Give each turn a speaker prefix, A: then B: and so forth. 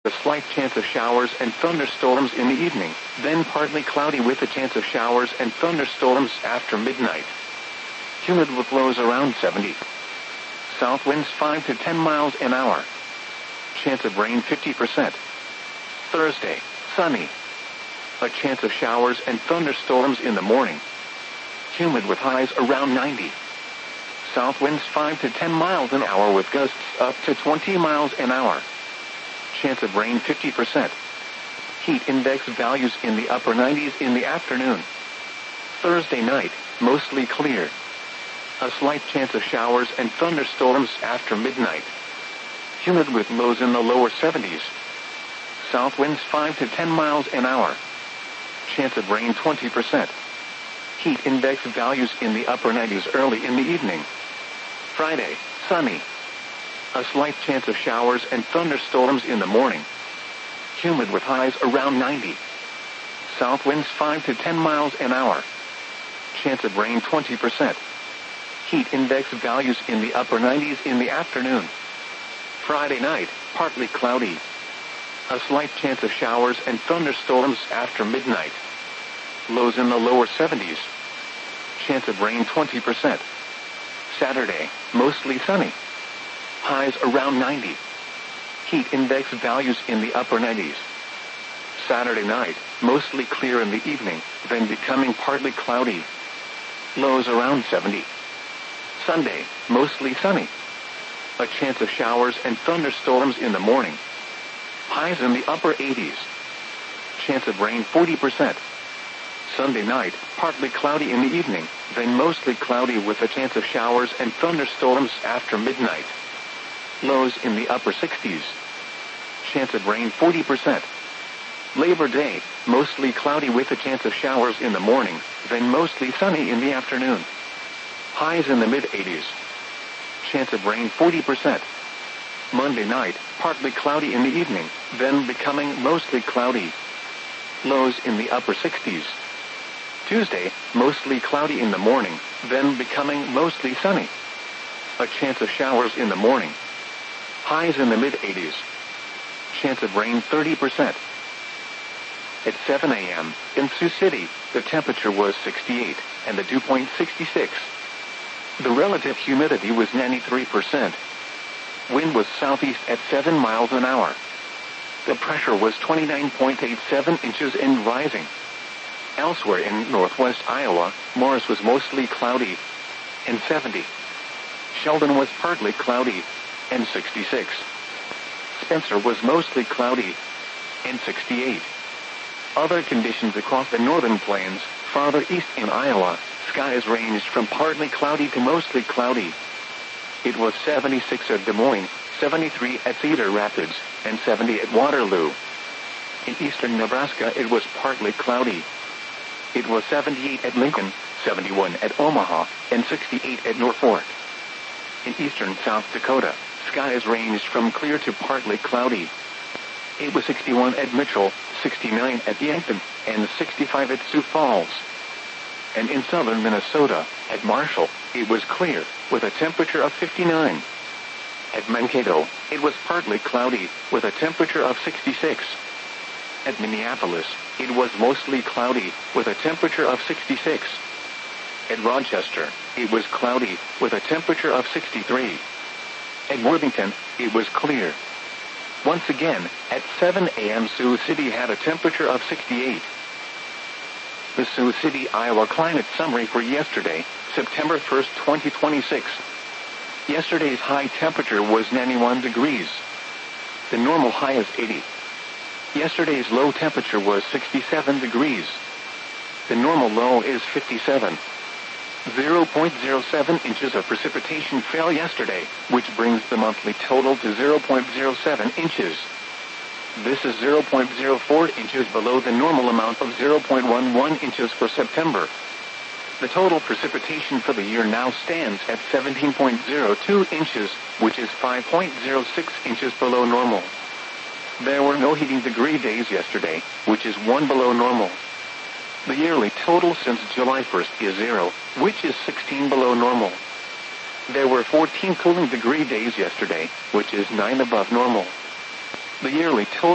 A: A slight chance of showers and thunderstorms in the evening, then partly cloudy with a chance of showers and thunderstorms after midnight. Humid with lows around 70. South winds 5 to 10 miles an hour. Chance of rain 50%. Thursday, sunny. A chance of showers and thunderstorms in the morning. Humid with highs around 90. South winds 5 to 10 miles an hour with gusts up to 20 miles an hour. Chance of rain 50%. Heat index values in the upper 90s in the afternoon. Thursday night, mostly clear. A slight chance of showers and thunderstorms after midnight. Humid with lows in the lower 70s. South winds 5 to 10 miles an hour. Chance of rain 20%. Heat index values in the upper 90s early in the evening. Friday, sunny. A slight chance of showers and thunderstorms in the morning. Humid with highs around 90. South winds 5 to 10 miles an hour. Chance of rain 20%. Heat index values in the upper 90s in the afternoon. Friday night, partly cloudy. A slight chance of showers and thunderstorms after midnight. Lows in the lower 70s. Chance of rain 20%. Saturday, mostly sunny. Highs around 90. Heat index values in the upper 90s. Saturday night, mostly clear in the evening, then becoming partly cloudy. Lows around 70. Sunday, mostly sunny. A chance of showers and thunderstorms in the morning. Highs in the upper 80s. Chance of rain 40%. Sunday night, partly cloudy in the evening, then mostly cloudy with a chance of showers and thunderstorms after midnight. Lows in the upper 60s. Chance of rain 40%. Labor Day, mostly cloudy with a chance of showers in the morning, then mostly sunny in the afternoon. Highs in the mid-80s. Chance of rain 40%. Monday night, partly cloudy in the evening, then becoming mostly cloudy. Lows in the upper 60s. Tuesday, mostly cloudy in the morning, then becoming mostly sunny. A chance of showers in the morning. Highs in the mid-80s. Chance of rain 30%. At 7 a.m., in Sioux City, the temperature was 68, and the dew point 66. The relative humidity was 93%. Wind was southeast at 7 miles an hour. The pressure was 29.87 inches and rising. Elsewhere in northwest Iowa, Morris was mostly cloudy, and 70. Sheldon was partly cloudy, and 66. Spencer was mostly cloudy, and 68. Other conditions across the northern plains, farther east in Iowa, skies ranged from partly cloudy to mostly cloudy. It was 76 at Des Moines, 73 at Cedar Rapids, and 70 at Waterloo. In eastern Nebraska it was partly cloudy. It was 78 at Lincoln, 71 at Omaha, and 68 at Norfolk. In eastern South Dakota, skies ranged from clear to partly cloudy. It was 61 at Mitchell, 69 at Yankton, and 65 at Sioux Falls. And in southern Minnesota, at Marshall, it was clear, with a temperature of 59. At Mankato, it was partly cloudy, with a temperature of 66. At Minneapolis, it was mostly cloudy, with a temperature of 66. At Rochester, it was cloudy, with a temperature of 63. At Worthington, it was clear. Once again, at 7 a.m. Sioux City had a temperature of 68. The Sioux City, Iowa climate summary for yesterday, September 1st, 2026. Yesterday's high temperature was 91 degrees. The normal high is 80. Yesterday's low temperature was 67 degrees. The normal low is 57. 0.07 inches of precipitation fell yesterday, which brings the monthly total to 0.07 inches. This is 0.04 inches below the normal amount of 0.11 inches for September. The total precipitation for the year now stands at 17.02 inches, which is 5.06 inches below normal. There were no heating degree days yesterday, which is 1 below normal. The yearly total since July 1st is 0, which is 16 below normal. There were 14 cooling degree days yesterday, which is 9 above normal. The yearly total